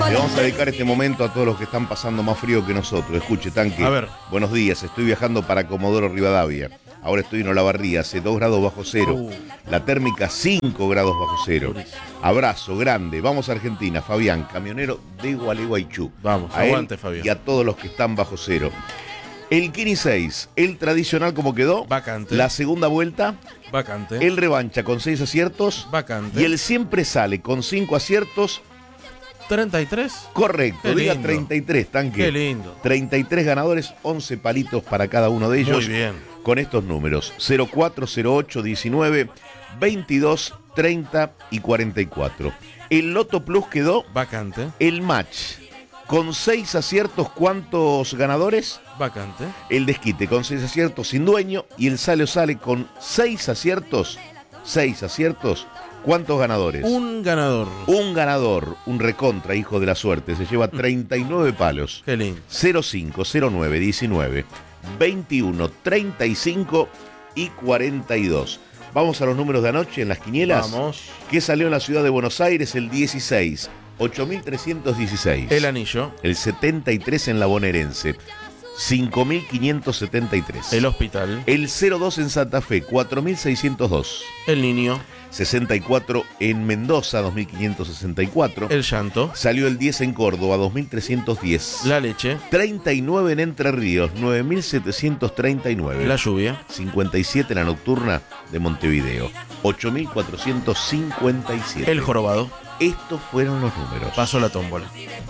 Le vamos a dedicar este momento a todos los que están pasando más frío que nosotros. Escuche, Tanque. A ver. Buenos días, estoy viajando para Comodoro Rivadavia. Ahora estoy en Olavarría, hace 2 grados bajo cero. La térmica 5 grados bajo cero. Abrazo grande. Vamos a Argentina. Fabián, camionero de Gualeguaychú. Vamos, a aguante, él Fabián. y a todos los que están bajo cero. El Kini 6, el tradicional como quedó. Vacante. La segunda vuelta. Vacante. El revancha con 6 aciertos. Vacante. Y el siempre sale con 5 aciertos. 33. Correcto, Qué diga lindo. 33, Tanque. Qué lindo. 33 ganadores, 11 palitos para cada uno de ellos. Muy bien. Con estos números: 04, 08, 19, 22, 30 y 44. El Loto Plus quedó Vacante. el match. Con 6 aciertos, ¿cuántos ganadores? Vacante. El desquite con 6 aciertos sin dueño. Y el sale o sale con 6 aciertos. 6 aciertos. ¿Cuántos ganadores? Un ganador. Un ganador, un recontra hijo de la suerte. Se lleva 39 palos. Qué lindo. 05, 09, 19, 21, 35 y 42. Vamos a los números de anoche en las quinielas. Vamos. ¿Qué salió en la ciudad de Buenos Aires? El 16, 8.316. El anillo. El 73 en la bonaerense, 5.573. El hospital. El 02 en Santa Fe, 4.602. El niño. 64 en Mendoza, 2.564. El llanto. Salió el 10 en Córdoba, 2.310. La leche. 39 en Entre Ríos, 9.739. La lluvia. 57 en la nocturna de Montevideo, 8.457. El jorobado. Estos fueron los números. Pasó la tómbola.